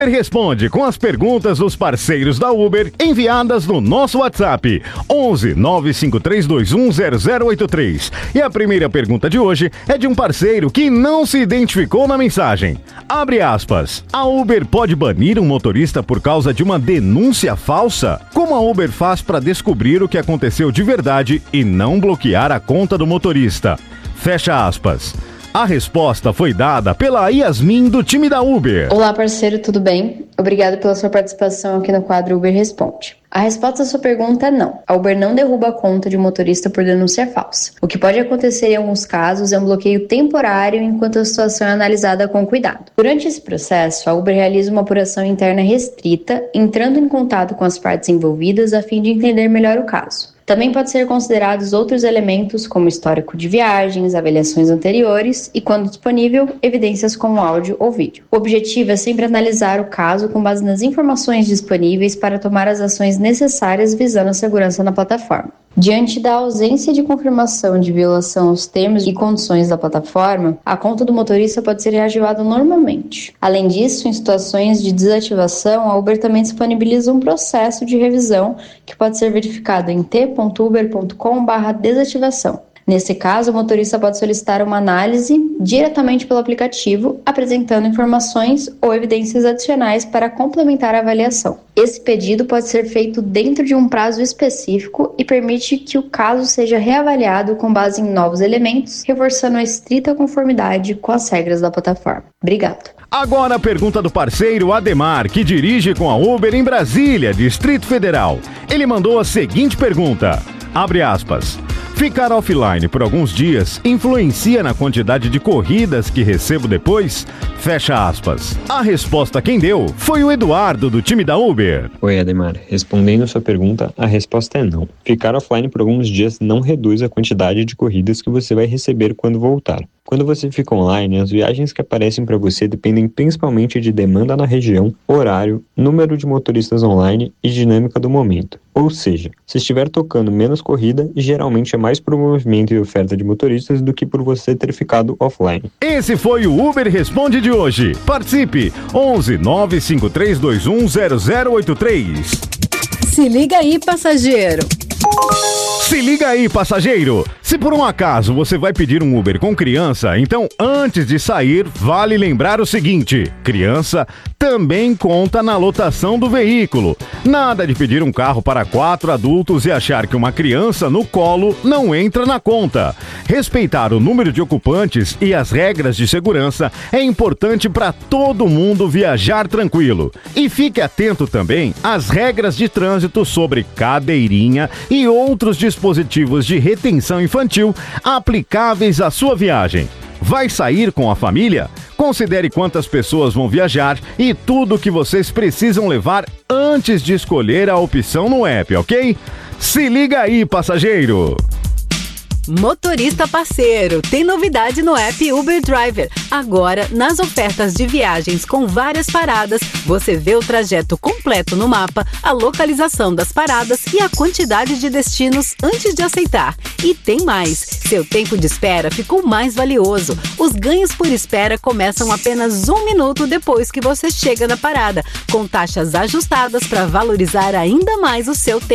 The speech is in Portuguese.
Responde com as perguntas dos parceiros da Uber enviadas no nosso WhatsApp 11 95321 0083. E a primeira pergunta de hoje é de um parceiro que não se identificou na mensagem. Abre aspas. A Uber pode banir um motorista por causa de uma denúncia falsa? Como a Uber faz para descobrir o que aconteceu de verdade e não bloquear a conta do motorista? Fecha aspas. A resposta foi dada pela Yasmin do time da Uber. Olá, parceiro, tudo bem? Obrigado pela sua participação aqui no quadro Uber Responde. A resposta à sua pergunta é não. A Uber não derruba a conta de motorista por denúncia falsa. O que pode acontecer em alguns casos é um bloqueio temporário enquanto a situação é analisada com cuidado. Durante esse processo, a Uber realiza uma apuração interna restrita, entrando em contato com as partes envolvidas a fim de entender melhor o caso. Também pode ser considerados outros elementos como histórico de viagens, avaliações anteriores e, quando disponível, evidências como áudio ou vídeo. O objetivo é sempre analisar o caso com base nas informações disponíveis para tomar as ações necessárias visando a segurança na plataforma. Diante da ausência de confirmação de violação aos termos e condições da plataforma, a conta do motorista pode ser reativada normalmente. Além disso, em situações de desativação, a Uber também disponibiliza um processo de revisão que pode ser verificado em t.uber.com/desativação. Nesse caso, o motorista pode solicitar uma análise diretamente pelo aplicativo, apresentando informações ou evidências adicionais para complementar a avaliação. Esse pedido pode ser feito dentro de um prazo específico e permite que o caso seja reavaliado com base em novos elementos, reforçando a estrita conformidade com as regras da plataforma. Obrigado. Agora a pergunta do parceiro Ademar, que dirige com a Uber em Brasília, Distrito Federal. Ele mandou a seguinte pergunta, abre aspas. Ficar offline por alguns dias influencia na quantidade de corridas que recebo depois? Fecha aspas. A resposta quem deu foi o Eduardo, do time da Uber. Oi, Ademar. Respondendo a sua pergunta, a resposta é não. Ficar offline por alguns dias não reduz a quantidade de corridas que você vai receber quando voltar. Quando você fica online, as viagens que aparecem para você dependem principalmente de demanda na região, horário, número de motoristas online e dinâmica do momento. Ou seja, se estiver tocando menos corrida, geralmente é mais por movimento e oferta de motoristas do que por você ter ficado offline. Esse foi o Uber Responde de hoje. Participe! 11 95321 0083. Se liga aí, passageiro! Se liga aí, passageiro! Se por um acaso você vai pedir um Uber com criança, então antes de sair, vale lembrar o seguinte: criança também conta na lotação do veículo. Nada de pedir um carro para 4 adultos e achar que uma criança no colo não entra na conta. Respeitar o número de ocupantes e as regras de segurança é importante para todo mundo viajar tranquilo. E fique atento também às regras de trânsito sobre cadeirinha e outros dispositivos de retenção infantil aplicáveis à sua viagem. Vai sair com a família? Considere quantas pessoas vão viajar e tudo o que vocês precisam levar antes de escolher a opção no app, ok? Se liga aí, passageiro! Motorista parceiro, tem novidade no app Uber Driver. Agora, nas ofertas de viagens com várias paradas, você vê o trajeto completo no mapa, a localização das paradas e a quantidade de destinos antes de aceitar. E tem mais, seu tempo de espera ficou mais valioso. Os ganhos por espera começam apenas 1 minuto depois que você chega na parada, com taxas ajustadas para valorizar ainda mais o seu tempo.